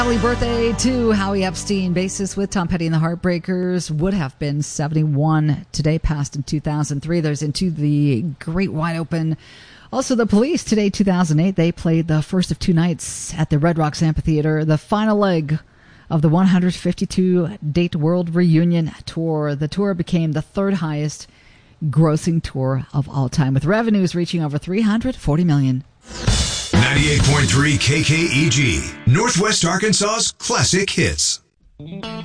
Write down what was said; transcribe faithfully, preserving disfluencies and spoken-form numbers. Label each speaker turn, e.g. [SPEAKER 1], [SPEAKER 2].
[SPEAKER 1] Happy birthday to Howie Epstein. Bassist with Tom Petty and the Heartbreakers would have been seventy-one today, passed in two thousand three. There's Into the Great Wide Open. Also, The Police today, two thousand eight. They played the first of two nights at the Red Rocks Amphitheater, the final leg of the one hundred fifty-two date World Reunion Tour. The tour became the third highest grossing tour of all time, with revenues reaching over three hundred forty million dollars.
[SPEAKER 2] ninety-eight point three K K E G, Northwest Arkansas's classic hits.